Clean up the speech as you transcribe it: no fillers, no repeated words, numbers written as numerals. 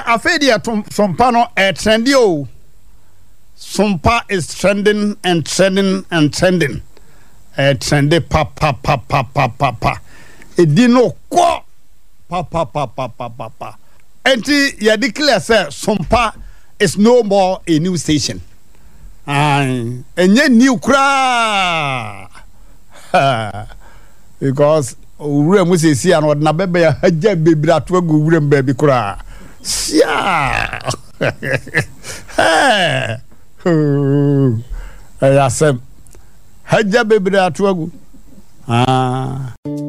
afedia sompa no trendy o. Sompa is trending and trending and trending. Trendy pa. Edino ko pa. Enti ya declare say sompa is no more a new station. Enye new kra. Because ure mu sesi an odna bebe ya haja bebira to agu ure mbabi kra. Sia. Ayasem haja bebira to agu.